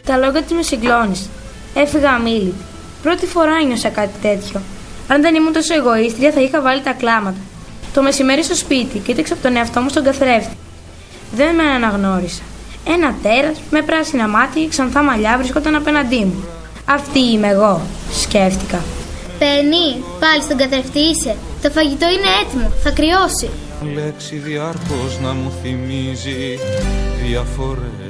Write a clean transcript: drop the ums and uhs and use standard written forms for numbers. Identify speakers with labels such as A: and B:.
A: Τα λόγια της με συγκλώνησαν. Έφυγα αμίλητη. Πρώτη φορά ένιωσα κάτι τέτοιο. Αν δεν ήμουν τόσο εγωίστρια, θα είχα βάλει τα κλάματα. Το μεσημέρι στο σπίτι κοίταξα από τον εαυτό μου στον καθρέφτη. Δεν με αναγνώρισα. Ένα τέρας με πράσινα μάτια και ξανθά μαλλιά βρισκόταν απέναντί μου. Αυτή είμαι εγώ, σκέφτηκα.
B: Πένι, πάλι στον καθρέφτη είσαι. Το φαγητό είναι έτοιμο, θα κρυώσει.
C: Λέξη διαρκώς να μου θυμίζει διαφορές.